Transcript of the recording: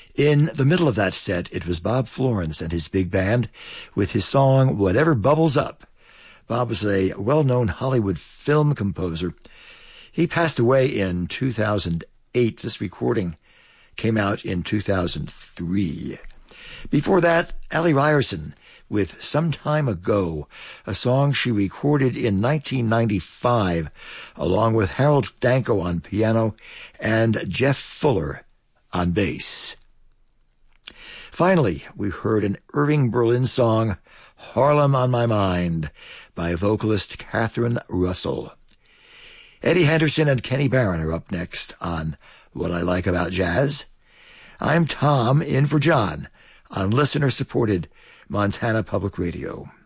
In the middle of that set, it was Bob Florence and his big band with his song Whatever Bubbles Up. Bob was a well-known Hollywood film composer. He passed away in 2008. This recording came out in 2003. Before that, Allie Ryerson with Some Time Ago, a song she recorded in 1995, along with Harold Danko on piano and Jeff Fuller on bass. Finally, we heard an Irving Berlin song, Harlem on My Mind, by vocalist Catherine Russell. Eddie Henderson and Kenny Barron are up next on What I Like About Jazz. I'm Tom, in for John, on listener-supported Montana Public Radio.